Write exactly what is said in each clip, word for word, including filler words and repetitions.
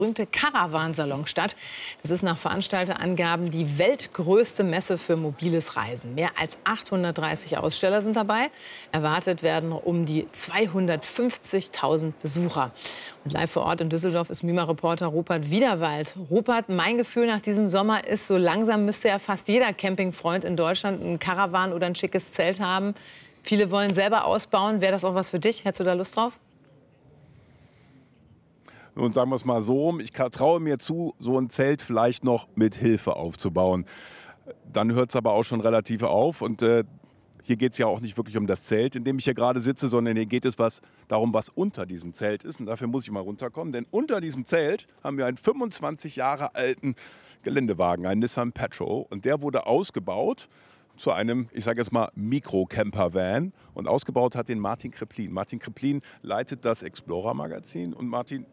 berühmte Caravansalon statt. Das ist nach Veranstalterangaben die weltgrößte Messe für mobiles Reisen. Mehr als achthundertdreißig Aussteller sind dabei. Erwartet werden um die zweihundertfünfzigtausend Besucher. Und live vor Ort in Düsseldorf ist Mima-Reporter Rupert Wiederwald. Rupert, mein Gefühl nach diesem Sommer ist, so langsam müsste ja fast jeder Campingfreund in Deutschland einen Caravan oder ein schickes Zelt haben. Viele wollen selber ausbauen. Wäre das auch was für dich? Hättest du da Lust drauf? Und sagen wir es mal so rum, ich traue mir zu, so ein Zelt vielleicht noch mit Hilfe aufzubauen. Dann hört es aber auch schon relativ auf. Und äh, hier geht es ja auch nicht wirklich um das Zelt, in dem ich hier gerade sitze, sondern hier geht es was darum, was unter diesem Zelt ist. Und dafür muss ich mal runterkommen. Denn unter diesem Zelt haben wir einen fünfundzwanzig Jahre alten Geländewagen, einen Nissan Patrol. Und der wurde ausgebaut zu einem, ich sage jetzt mal, Mikro-Camper-Van. Und ausgebaut hat den Martin Kreplin. Martin Kreplin leitet das Explorer-Magazin. Und Martin,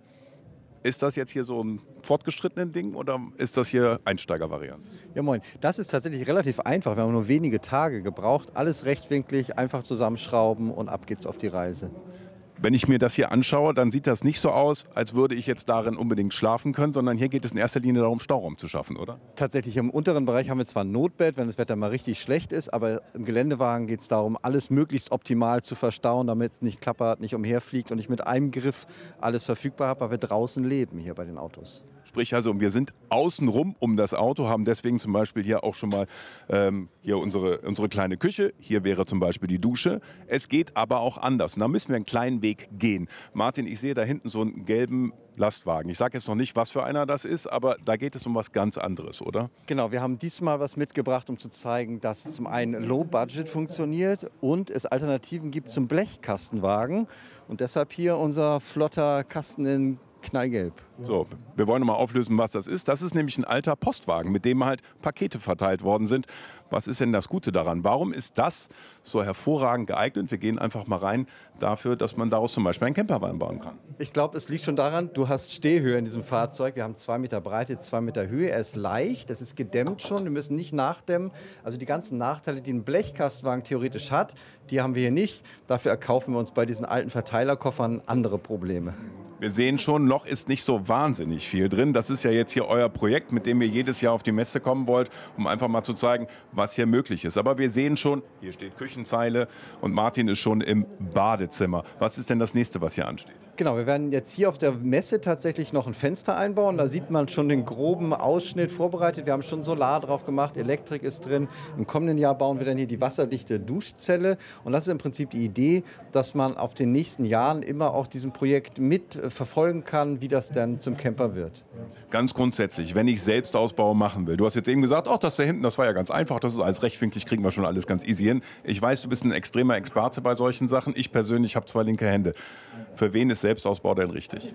ist das jetzt hier so ein fortgeschrittenen Ding oder ist das hier Einsteigervariante? Ja, moin. Das ist tatsächlich relativ einfach. Wir haben nur wenige Tage gebraucht. Alles rechtwinklig, einfach zusammenschrauben und ab geht's auf die Reise. Wenn ich mir das hier anschaue, dann sieht das nicht so aus, als würde ich jetzt darin unbedingt schlafen können, sondern hier geht es in erster Linie darum, Stauraum zu schaffen, oder? Tatsächlich, im unteren Bereich haben wir zwar ein Notbett, wenn das Wetter mal richtig schlecht ist, aber im Geländewagen geht es darum, alles möglichst optimal zu verstauen, damit es nicht klappert, nicht umherfliegt und ich mit einem Griff alles verfügbar habe, weil wir draußen leben hier bei den Autos. Sprich also, wir sind außenrum um das Auto, haben deswegen zum Beispiel hier auch schon mal ähm, hier unsere, unsere kleine Küche. Hier wäre zum Beispiel die Dusche. Es geht aber auch anders. Und da müssen wir einen kleinen Weg gehen. Martin, ich sehe da hinten so einen gelben Lastwagen. Ich sage jetzt noch nicht, was für einer das ist, aber da geht es um was ganz anderes, oder? Genau, wir haben diesmal was mitgebracht, um zu zeigen, dass zum einen Low Budget funktioniert und es Alternativen gibt zum Blechkastenwagen. Und deshalb hier unser flotter Kasten in knallgelb. So, wir wollen noch mal auflösen, was das ist. Das ist nämlich ein alter Postwagen, mit dem halt Pakete verteilt worden sind. Was ist denn das Gute daran? Warum ist das so hervorragend geeignet? Wir gehen einfach mal rein dafür, dass man daraus zum Beispiel einen Campervan bauen kann. Ich glaube, es liegt schon daran, du hast Stehhöhe in diesem Fahrzeug. Wir haben zwei Meter Breite, zwei Meter Höhe. Er ist leicht, es ist gedämmt schon. Wir müssen nicht nachdämmen. Also die ganzen Nachteile, die ein Blechkastenwagen theoretisch hat, die haben wir hier nicht. Dafür erkaufen wir uns bei diesen alten Verteilerkoffern andere Probleme. Wir sehen schon, Loch ist nicht so wahnsinnig viel drin. Das ist ja jetzt hier euer Projekt, mit dem ihr jedes Jahr auf die Messe kommen wollt, um einfach mal zu zeigen, was hier möglich ist. Aber wir sehen schon, hier steht Küchenzeile und Martin ist schon im Badezimmer. Was ist denn das nächste, was hier ansteht? Genau, wir werden jetzt hier auf der Messe tatsächlich noch ein Fenster einbauen. Da sieht man schon den groben Ausschnitt vorbereitet. Wir haben schon Solar drauf gemacht, Elektrik ist drin. Im kommenden Jahr bauen wir dann hier die wasserdichte Duschzelle. Und das ist im Prinzip die Idee, dass man auf den nächsten Jahren immer auch diesem Projekt mit verfolgen kann, wie das dann zum Camper wird. Ganz grundsätzlich, wenn ich Selbstausbau machen will. Du hast jetzt eben gesagt, ach, das da hinten, das war ja ganz einfach, das ist alles rechtwinklig, kriegen wir schon alles ganz easy hin. Ich weiß, du bist ein extremer Experte bei solchen Sachen. Ich persönlich habe zwei linke Hände. Für wen ist Selbstausbau denn richtig?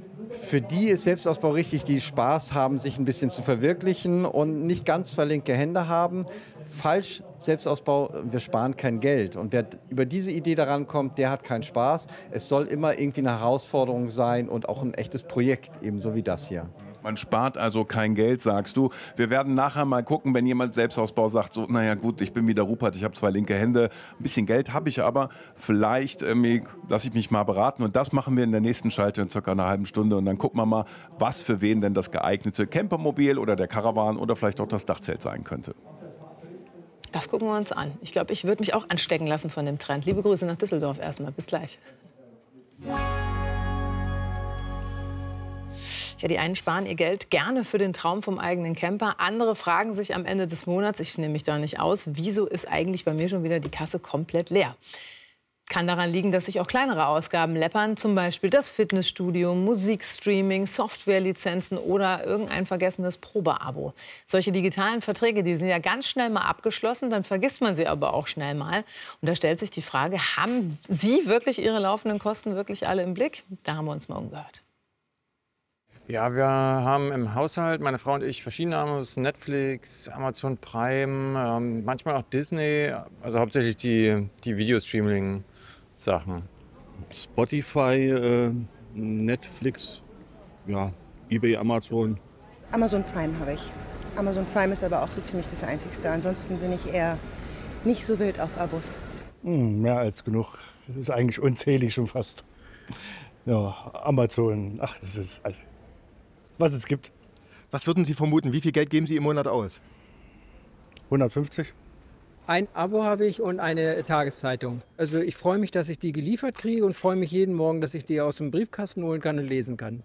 Für die ist Selbstausbau richtig, die Spaß haben, sich ein bisschen zu verwirklichen und nicht ganz zwei linke Hände haben. Falsch, Selbstausbau, wir sparen kein Geld. Und wer über diese Idee daran kommt, der hat keinen Spaß. Es soll immer irgendwie eine Herausforderung sein und auch ein echtes Projekt, ebenso wie das hier. Man spart also kein Geld, sagst du. Wir werden nachher mal gucken, wenn jemand Selbstausbau sagt, so, naja gut, ich bin wie der Rupert, ich habe zwei linke Hände, ein bisschen Geld habe ich aber, vielleicht äh, lasse ich mich mal beraten. Und das machen wir in der nächsten Schalte in circa einer halben Stunde. Und dann gucken wir mal, was für wen denn das geeignete Campermobil oder der Caravan oder vielleicht auch das Dachzelt sein könnte. Das gucken wir uns an. Ich glaube, ich würde mich auch anstecken lassen von dem Trend. Liebe Grüße nach Düsseldorf erstmal. Bis gleich. Ja, die einen sparen ihr Geld gerne für den Traum vom eigenen Camper. Andere fragen sich am Ende des Monats, ich nehme mich da nicht aus, wieso ist eigentlich bei mir schon wieder die Kasse komplett leer? Kann daran liegen, dass sich auch kleinere Ausgaben läppern, zum Beispiel das Fitnessstudio, Musikstreaming, Softwarelizenzen oder irgendein vergessenes Probeabo. Solche digitalen Verträge, die sind ja ganz schnell mal abgeschlossen, dann vergisst man sie aber auch schnell mal. Und da stellt sich die Frage, haben Sie wirklich Ihre laufenden Kosten wirklich alle im Blick? Da haben wir uns mal umgehört. Ja, wir haben im Haushalt, meine Frau und ich, verschiedene Abos, Netflix, Amazon Prime, ähm, manchmal auch Disney, also hauptsächlich die, die Videostreaming-Sachen. Spotify, äh, Netflix, ja, eBay, Amazon. Amazon Prime habe ich. Amazon Prime ist aber auch so ziemlich das Einzigste. Ansonsten bin ich eher nicht so wild auf Abos. Hm, mehr als genug. Das ist eigentlich unzählig schon fast. Ja, Amazon, ach, das ist was es gibt. Was würden Sie vermuten? Wie viel Geld geben Sie im Monat aus? hundertfünfzig. Ein Abo habe ich und eine Tageszeitung. Also ich freue mich, dass ich die geliefert kriege und freue mich jeden Morgen, dass ich die aus dem Briefkasten holen kann und lesen kann.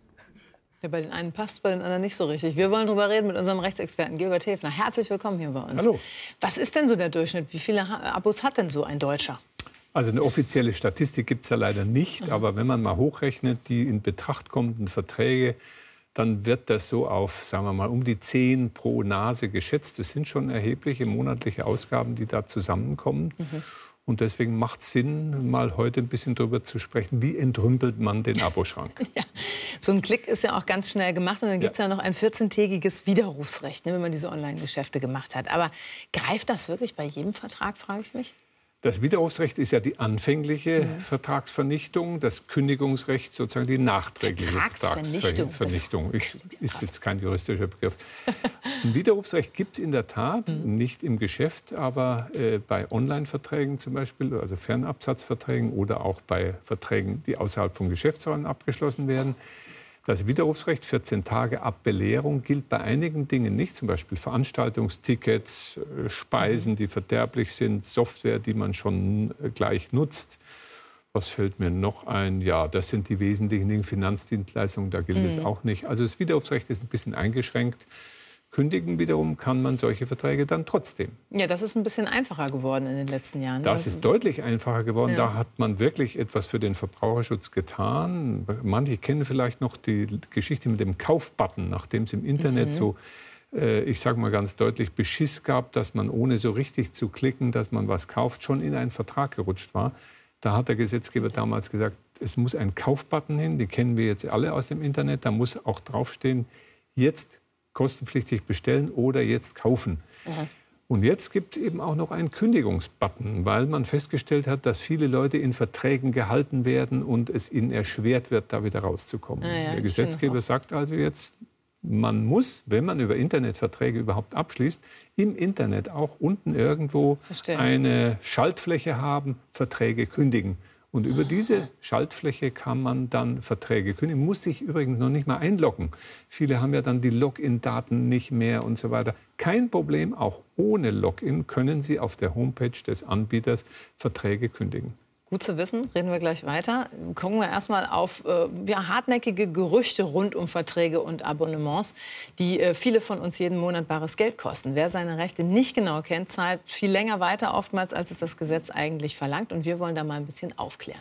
Ja, bei den einen passt, bei den anderen nicht so richtig. Wir wollen darüber reden mit unserem Rechtsexperten Gilbert Häfner. Herzlich willkommen hier bei uns. Hallo. Was ist denn so der Durchschnitt? Wie viele Abos hat denn so ein Deutscher? Also eine offizielle Statistik gibt es ja leider nicht. Mhm. Aber wenn man mal hochrechnet, die in Betracht kommenden Verträge, dann wird das so auf, sagen wir mal, um die zehn pro Nase geschätzt. Das sind schon erhebliche monatliche Ausgaben, die da zusammenkommen. Mhm. Und deswegen macht es Sinn, mal heute ein bisschen darüber zu sprechen, wie entrümpelt man den Aboschrank. Ja. So ein Klick ist ja auch ganz schnell gemacht. Und dann gibt es ja. ja noch ein vierzehntägiges Widerrufsrecht, ne, wenn man diese Online-Geschäfte gemacht hat. Aber greift das wirklich bei jedem Vertrag, frage ich mich? Das Widerrufsrecht ist ja die anfängliche mhm. Vertragsvernichtung, das Kündigungsrecht sozusagen die nachträgliche Vertragsvernichtung. Vernichtung. Ich, ist jetzt kein juristischer Begriff. Ein Widerrufsrecht gibt es in der Tat, mhm. nicht im Geschäft, aber äh, bei Online-Verträgen zum Beispiel, also Fernabsatzverträgen oder auch bei Verträgen, die außerhalb von Geschäftsräumen abgeschlossen werden. Das Widerrufsrecht, vierzehn Tage ab Belehrung, gilt bei einigen Dingen nicht, zum Beispiel Veranstaltungstickets, Speisen, die verderblich sind, Software, die man schon gleich nutzt. Was fällt mir noch ein? Ja, das sind die wesentlichen Dinge, Finanzdienstleistungen, da gilt mhm. es auch nicht. Also das Widerrufsrecht ist ein bisschen eingeschränkt. Kündigen wiederum kann man solche Verträge dann trotzdem. Ja, das ist ein bisschen einfacher geworden in den letzten Jahren. Das ist deutlich einfacher geworden. Ja. Da hat man wirklich etwas für den Verbraucherschutz getan. Manche kennen vielleicht noch die Geschichte mit dem Kaufbutton, nachdem es im Internet mhm. so, äh, ich sage mal ganz deutlich, Beschiss gab, dass man ohne so richtig zu klicken, dass man was kauft, schon in einen Vertrag gerutscht war. Da hat der Gesetzgeber damals gesagt, es muss ein Kaufbutton hin, die kennen wir jetzt alle aus dem Internet, da muss auch draufstehen, jetzt kostenpflichtig bestellen oder jetzt kaufen. Mhm. Und jetzt gibt es eben auch noch einen Kündigungsbutton, weil man festgestellt hat, dass viele Leute in Verträgen gehalten werden und es ihnen erschwert wird, da wieder rauszukommen. Ah ja, der Gesetzgeber sagt also jetzt, man muss, wenn man über Internetverträge überhaupt abschließt, im Internet auch unten irgendwo Verstehen. eine Schaltfläche haben, Verträge kündigen. Und über diese Schaltfläche kann man dann Verträge kündigen. Muss sich übrigens noch nicht mal einloggen. Viele haben ja dann die Login-Daten nicht mehr und so weiter. Kein Problem, auch ohne Login können Sie auf der Homepage des Anbieters Verträge kündigen. Gut zu wissen, reden wir gleich weiter. Kommen wir erstmal auf äh, ja, hartnäckige Gerüchte rund um Verträge und Abonnements, die äh, viele von uns jeden Monat bares Geld kosten. Wer seine Rechte nicht genau kennt, zahlt viel länger weiter, oftmals, als es das Gesetz eigentlich verlangt. Und wir wollen da mal ein bisschen aufklären.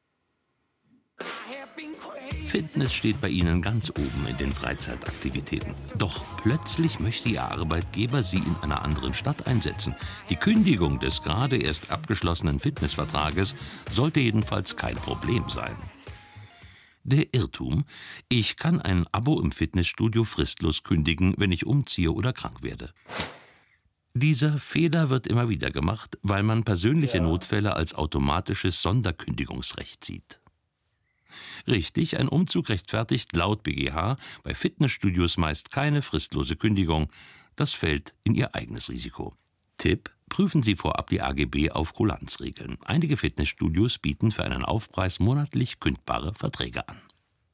Fitness steht bei Ihnen ganz oben in den Freizeitaktivitäten. Doch plötzlich möchte Ihr Arbeitgeber Sie in einer anderen Stadt einsetzen. Die Kündigung des gerade erst abgeschlossenen Fitnessvertrages sollte jedenfalls kein Problem sein. Der Irrtum: Ich kann ein Abo im Fitnessstudio fristlos kündigen, wenn ich umziehe oder krank werde. Dieser Fehler wird immer wieder gemacht, weil man persönliche Notfälle als automatisches Sonderkündigungsrecht sieht. Richtig, ein Umzug rechtfertigt laut B G H bei Fitnessstudios meist keine fristlose Kündigung. Das fällt in Ihr eigenes Risiko. Tipp: Prüfen Sie vorab die A G B auf Kulanzregeln. Einige Fitnessstudios bieten für einen Aufpreis monatlich kündbare Verträge an.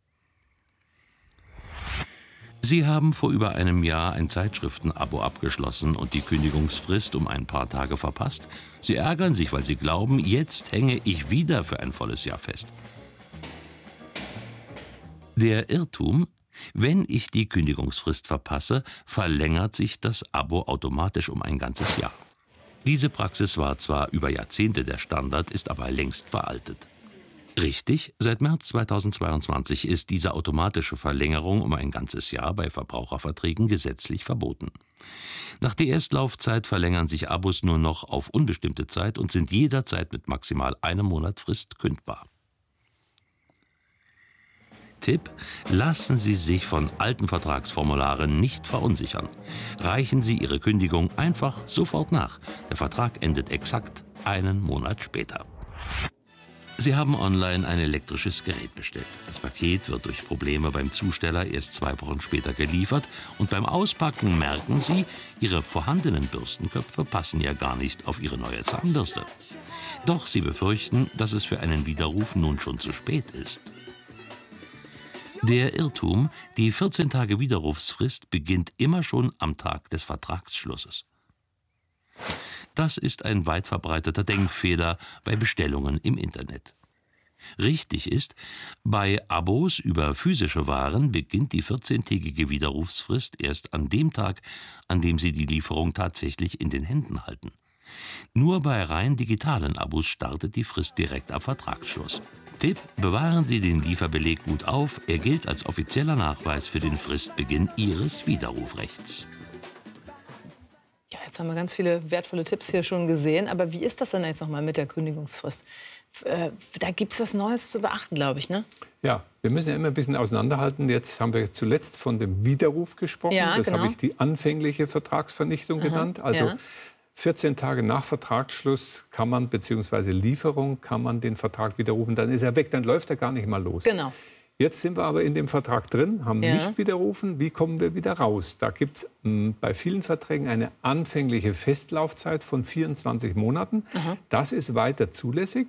Sie haben vor über einem Jahr ein Zeitschriftenabo abgeschlossen und die Kündigungsfrist um ein paar Tage verpasst. Sie ärgern sich, weil Sie glauben, jetzt hänge ich wieder für ein volles Jahr fest. Der Irrtum: Wenn ich die Kündigungsfrist verpasse, verlängert sich das Abo automatisch um ein ganzes Jahr. Diese Praxis war zwar über Jahrzehnte der Standard, ist aber längst veraltet. Richtig, seit März zweitausendzweiundzwanzig ist diese automatische Verlängerung um ein ganzes Jahr bei Verbraucherverträgen gesetzlich verboten. Nach der Erstlaufzeit verlängern sich Abos nur noch auf unbestimmte Zeit und sind jederzeit mit maximal einem Monat Frist kündbar. Tipp: Lassen Sie sich von alten Vertragsformularen nicht verunsichern. Reichen Sie Ihre Kündigung einfach sofort nach. Der Vertrag endet exakt einen Monat später. Sie haben online ein elektrisches Gerät bestellt. Das Paket wird durch Probleme beim Zusteller erst zwei Wochen später geliefert und beim Auspacken merken Sie, Ihre vorhandenen Bürstenköpfe passen ja gar nicht auf Ihre neue Zahnbürste. Doch Sie befürchten, dass es für einen Widerruf nun schon zu spät ist. Der Irrtum, die vierzehn Tage Widerrufsfrist beginnt immer schon am Tag des Vertragsschlusses. Das ist ein weit verbreiteter Denkfehler bei Bestellungen im Internet. Richtig ist, bei Abos über physische Waren beginnt die vierzehntägige Widerrufsfrist erst an dem Tag, an dem Sie die Lieferung tatsächlich in den Händen halten. Nur bei rein digitalen Abos startet die Frist direkt ab Vertragsschluss. Tipp: Bewahren Sie den Lieferbeleg gut auf, er gilt als offizieller Nachweis für den Fristbeginn Ihres Widerrufrechts. Ja, jetzt haben wir ganz viele wertvolle Tipps hier schon gesehen, aber wie ist das denn jetzt noch mal mit der Kündigungsfrist? Äh, da gibt es was Neues zu beachten, glaube ich, ne? Ja, wir müssen ja immer ein bisschen auseinanderhalten. Jetzt haben wir zuletzt von dem Widerruf gesprochen. Ja, das genau. habe ich die anfängliche Vertragsvernichtung Aha, genannt. Also ja. vierzehn Tage nach Vertragsschluss kann man, beziehungsweise Lieferung, kann man den Vertrag widerrufen. Dann ist er weg, dann läuft er gar nicht mal los. Genau. Jetzt sind wir aber in dem Vertrag drin, haben Ja. nicht widerrufen. Wie kommen wir wieder raus? Da gibt es bei vielen Verträgen eine anfängliche Festlaufzeit von vierundzwanzig Monaten. Aha. Das ist weiter zulässig.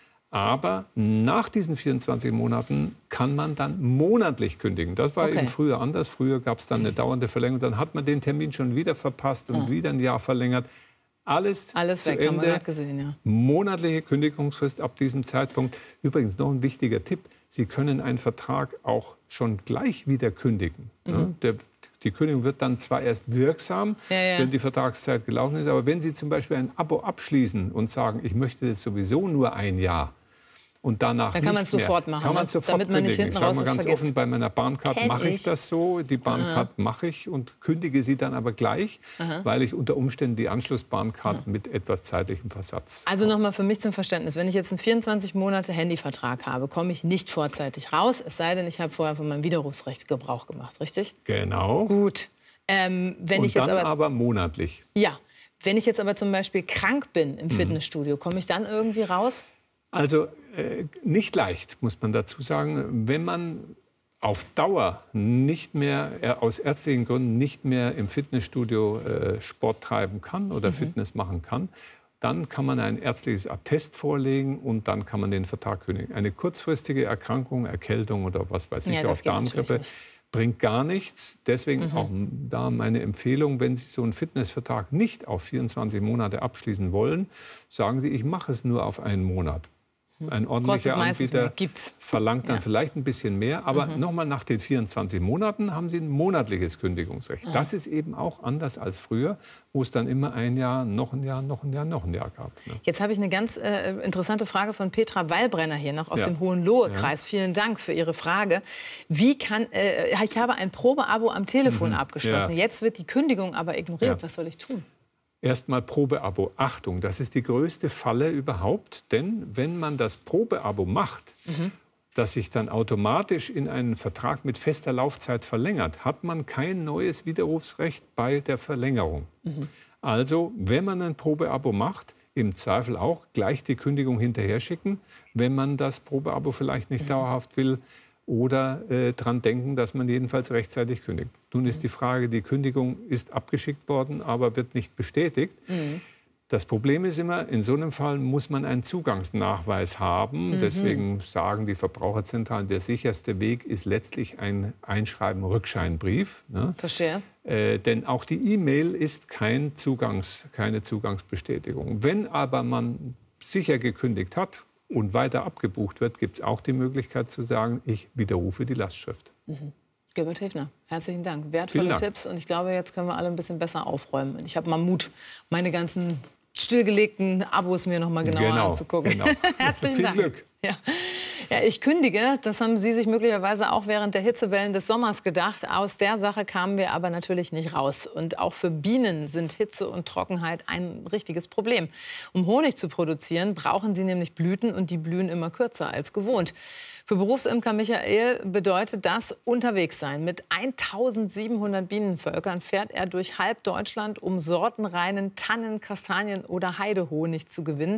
Aber nach diesen vierundzwanzig Monaten kann man dann monatlich kündigen. Das war Okay. eben früher anders. Früher gab es dann eine dauernde Verlängerung. Dann hat man den Termin schon wieder verpasst und Ah. wieder ein Jahr verlängert. Alles, Alles zu weg, haben wir Ende. gerade gesehen, ja. Monatliche Kündigungsfrist ab diesem Zeitpunkt. Übrigens noch ein wichtiger Tipp. Sie können einen Vertrag auch schon gleich wieder kündigen. Mhm. Ja, der, die Kündigung wird dann zwar erst wirksam, Ja, ja. wenn die Vertragszeit gelaufen ist, aber wenn Sie zum Beispiel ein Abo abschließen und sagen, ich möchte das sowieso nur ein Jahr und danach Dann kann nicht man es mehr, sofort machen, kann man ne? es sofort Damit man nicht kündigen. Ich hinten sage raus mal es ganz vergisst. offen, bei meiner Bahncard Kenn mache ich ich. das so. Die Bahncard mache ich und kündige sie dann aber gleich, Aha. weil ich unter Umständen die Anschlussbahncard mit etwas zeitlichem Versatz. Also nochmal für mich zum Verständnis. Wenn ich jetzt einen vierundzwanzig Monate Handyvertrag habe, komme ich nicht vorzeitig raus. Es sei denn, ich habe vorher von meinem Widerrufsrecht Gebrauch gemacht, richtig? Genau. Gut. Ähm, wenn und ich jetzt dann aber, aber monatlich. ja, wenn ich jetzt aber zum Beispiel krank bin im Mhm. Fitnessstudio, komme ich dann irgendwie raus? Also äh, nicht leicht, muss man dazu sagen. Wenn man auf Dauer nicht mehr, äh, aus ärztlichen Gründen nicht mehr im Fitnessstudio äh, Sport treiben kann oder Mhm. Fitness machen kann, dann kann man ein ärztliches Attest vorlegen und dann kann man den Vertrag kündigen. Eine kurzfristige Erkrankung, Erkältung oder was weiß ich, Ja, das auch geht natürlich Darmgrippe, nicht. bringt gar nichts. Deswegen Mhm. auch da meine Empfehlung, wenn Sie so einen Fitnessvertrag nicht auf vierundzwanzig Monate abschließen wollen, sagen Sie, ich mache es nur auf einen Monat. Ein ordentlicher Kostet meistens Anbieter mehr, gibt's. verlangt dann Ja. vielleicht ein bisschen mehr, aber Mhm. nochmal nach den vierundzwanzig Monaten haben Sie ein monatliches Kündigungsrecht. Ah. Das ist eben auch anders als früher, wo es dann immer ein Jahr, noch ein Jahr, noch ein Jahr, noch ein Jahr gab. Ne? Jetzt habe ich eine ganz äh, interessante Frage von Petra Weilbrenner hier noch aus Ja. dem Hohenlohe-Kreis. Vielen Dank für Ihre Frage. Wie kann, äh, ich habe ein Probeabo am Telefon Mhm. abgeschlossen. Ja. Jetzt wird die Kündigung aber ignoriert. Ja. Was soll ich tun? Erstmal Probeabo. Achtung, das ist die größte Falle überhaupt, denn wenn man das Probeabo macht, Mhm. das sich dann automatisch in einen Vertrag mit fester Laufzeit verlängert, hat man kein neues Widerrufsrecht bei der Verlängerung. Mhm. Also, wenn man ein Probeabo macht, im Zweifel auch gleich die Kündigung hinterher schicken, wenn man das Probeabo vielleicht nicht Mhm. dauerhaft will oder äh, dran denken, dass man jedenfalls rechtzeitig kündigt. Nun ist die Frage, die Kündigung ist abgeschickt worden, aber wird nicht bestätigt. Mhm. Das Problem ist immer, in so einem Fall muss man einen Zugangsnachweis haben. Mhm. Deswegen sagen die Verbraucherzentralen, der sicherste Weg ist letztlich ein Einschreiben-Rückscheinbrief. Ne? Verstehe. Äh, denn auch die E-Mail ist kein Zugangs, keine Zugangsbestätigung. Wenn aber man sicher gekündigt hat und weiter abgebucht wird, gibt es auch die Möglichkeit zu sagen, ich widerrufe die Lastschrift. Mhm. Gilbert Hilfner, herzlichen Dank. Wertvolle Dank. Tipps und ich glaube, jetzt können wir alle ein bisschen besser aufräumen. Ich habe mal Mut, meine ganzen stillgelegten Abos mir noch mal genauer Genau, anzugucken. genau. Herzlichen Viel Dank. Glück. Ja. Ja, ich kündige, das haben Sie sich möglicherweise auch während der Hitzewellen des Sommers gedacht. Aus der Sache kamen wir aber natürlich nicht raus. Und auch für Bienen sind Hitze und Trockenheit ein richtiges Problem. Um Honig zu produzieren, brauchen sie nämlich Blüten und die blühen immer kürzer als gewohnt. Für Berufsimker Michael bedeutet das unterwegs sein. Mit eintausendsiebenhundert Bienenvölkern fährt er durch halb Deutschland, um sortenreinen Tannen-, Kastanien- oder Heidehonig zu gewinnen.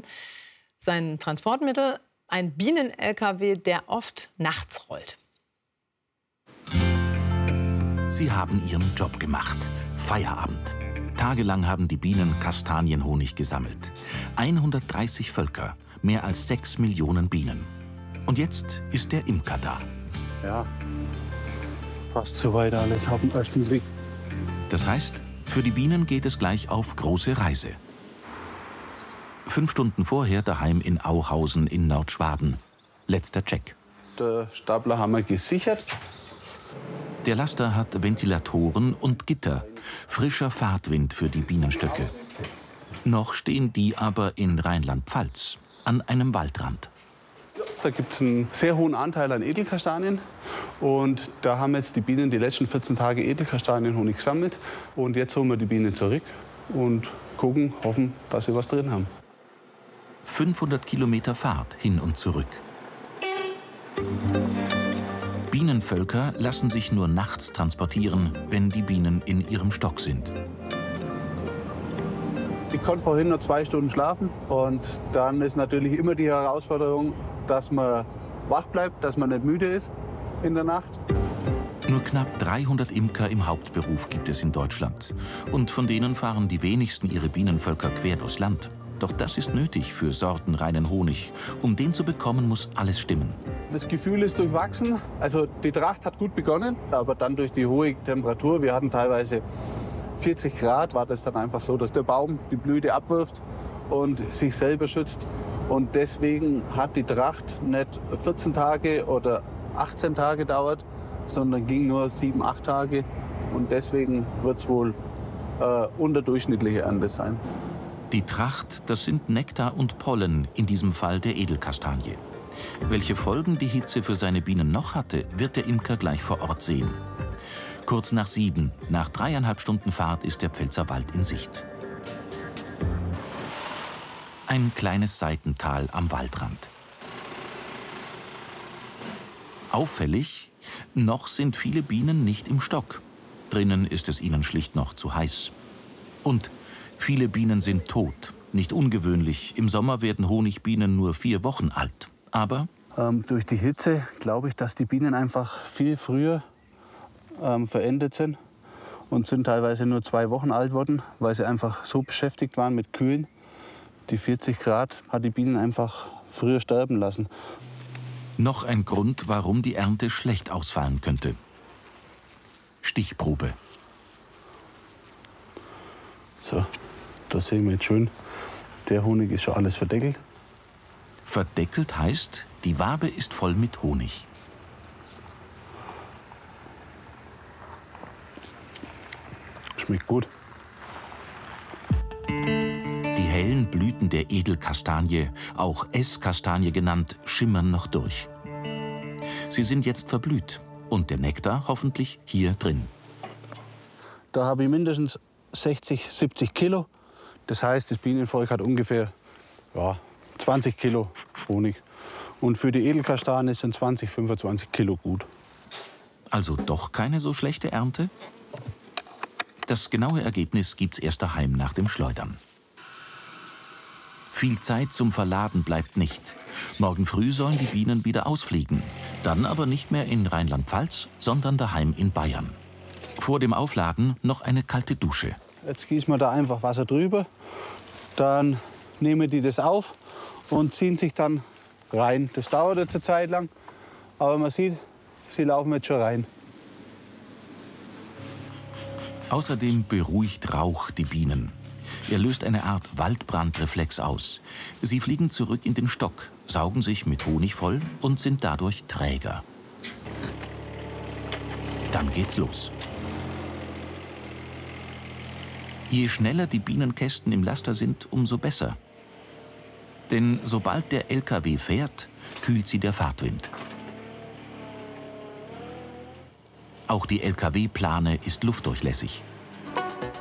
Sein Transportmittel? Ein Bienen-L K W, der oft nachts rollt. Sie haben ihren Job gemacht. Feierabend. Tagelang haben die Bienen Kastanienhonig gesammelt. hundertdreißig Völker, mehr als sechs Millionen Bienen. Und jetzt ist der Imker da. Ja, fast zu weit alles auf den ersten Blick. Das heißt, für die Bienen geht es gleich auf große Reise. Fünf Stunden vorher daheim in Auhausen in Nordschwaben. Letzter Check. Der Stapler haben wir gesichert. Der Laster hat Ventilatoren und Gitter. Frischer Fahrtwind für die Bienenstöcke. Noch stehen die aber in Rheinland-Pfalz, an einem Waldrand. Da gibt es einen sehr hohen Anteil an Edelkastanien. Und da haben jetzt die Bienen die letzten vierzehn Tage Edelkastanienhonig gesammelt. Und jetzt holen wir die Bienen zurück und gucken, hoffen, dass sie was drin haben. fünfhundert Kilometer Fahrt hin und zurück. Bienenvölker lassen sich nur nachts transportieren, wenn die Bienen in ihrem Stock sind. Ich konnte vorhin noch zwei Stunden schlafen und dann ist natürlich immer die Herausforderung, dass man wach bleibt, dass man nicht müde ist in der Nacht. Nur knapp dreihundert Imker im Hauptberuf gibt es in Deutschland. Und von denen fahren die wenigsten ihre Bienenvölker quer durchs Land. Doch das ist nötig für sortenreinen Honig. Um den zu bekommen, muss alles stimmen. Das Gefühl ist durchwachsen. Also die Tracht hat gut begonnen, aber dann durch die hohe Temperatur, wir hatten teilweise vierzig Grad, war das dann einfach so, dass der Baum die Blüte abwirft und sich selber schützt. Und deswegen hat die Tracht nicht vierzehn Tage oder achtzehn Tage gedauert, sondern ging nur sieben, acht Tage. Und deswegen wird es wohl äh, unterdurchschnittliche Ernte sein. Die Tracht, das sind Nektar und Pollen, in diesem Fall der Edelkastanie. Welche Folgen die Hitze für seine Bienen noch hatte, wird der Imker gleich vor Ort sehen. Kurz nach sieben, nach dreieinhalb Stunden Fahrt, ist der Pfälzerwald in Sicht. Ein kleines Seitental am Waldrand. Auffällig, noch sind viele Bienen nicht im Stock. Drinnen ist es ihnen schlicht noch zu heiß. Und viele Bienen sind tot. Nicht ungewöhnlich. Im Sommer werden Honigbienen nur vier Wochen alt. Aber ähm, durch die Hitze glaube ich, dass die Bienen einfach viel früher ähm, verendet sind und sind teilweise nur zwei Wochen alt worden, weil sie einfach so beschäftigt waren mit Kühlen. Die vierzig Grad hat die Bienen einfach früher sterben lassen. Noch ein Grund, warum die Ernte schlecht ausfallen könnte. Stichprobe. So, da sehen wir jetzt schön, der Honig ist schon alles verdeckelt. Verdeckelt heißt, die Wabe ist voll mit Honig. Schmeckt gut. Die hellen Blüten der Edelkastanie, auch Esskastanie genannt, schimmern noch durch. Sie sind jetzt verblüht und der Nektar hoffentlich hier drin. Da habe ich mindestens sechzig, siebzig Kilo. Das heißt, das Bienenvolk hat ungefähr ja, zwanzig Kilo Honig. Und für die Edelkastanie sind zwanzig, fünfundzwanzig Kilo gut. Also doch keine so schlechte Ernte? Das genaue Ergebnis gibt's erst daheim nach dem Schleudern. Viel Zeit zum Verladen bleibt nicht. Morgen früh sollen die Bienen wieder ausfliegen. Dann aber nicht mehr in Rheinland-Pfalz, sondern daheim in Bayern. Vor dem Aufladen noch eine kalte Dusche. Jetzt gießen wir da einfach Wasser drüber. Dann nehmen die das auf und ziehen sich dann rein. Das dauert jetzt eine Zeit lang, aber man sieht, sie laufen jetzt schon rein. Außerdem beruhigt Rauch die Bienen. Er löst eine Art Waldbrandreflex aus. Sie fliegen zurück in den Stock, saugen sich mit Honig voll und sind dadurch träger. Dann geht's los. Je schneller die Bienenkästen im Laster sind, umso besser. Denn sobald der L K W fährt, kühlt sie der Fahrtwind. Auch die L K W-Plane ist luftdurchlässig.